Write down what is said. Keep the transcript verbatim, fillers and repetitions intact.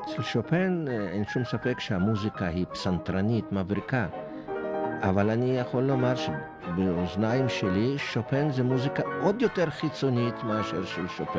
אצל שופן אין שום ספק שהמוזיקה היא פסנתרנית, מבריקה. אבל אני יכול לומר שבאוזניים שלי שופן זה מוזיקה עוד יותר חיצונית מאשר של שופן.